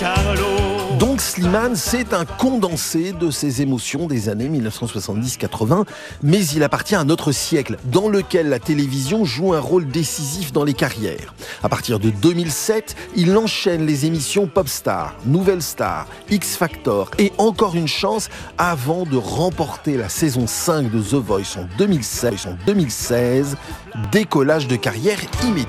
Carlo. Donc Slimane, c'est un condensé de ses émotions des années 1970-80, mais il appartient à un autre siècle, dans lequel la télévision joue un rôle décisif dans les carrières. À partir de 2007, il enchaîne les émissions Popstar, Nouvelle Star, X Factor et Encore une chance avant de remporter la saison 5 de The Voice en 2016. Décollage de carrière immédiat.